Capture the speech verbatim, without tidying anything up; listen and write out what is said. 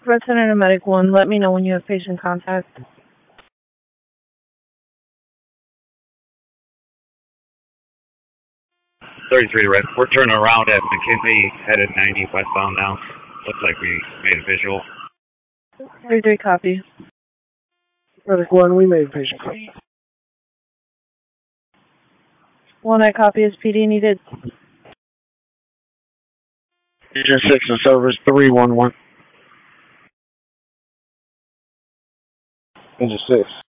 Red Center to Medic one, let me know when you have patient contact. thirty-three Red. We're turning around at McKinley, headed ninety westbound now. Looks like we made a visual. thirty-three, copy. Medic one, we made a patient call. One, I copy as P D needed. Agent six and service three one one. Agent six.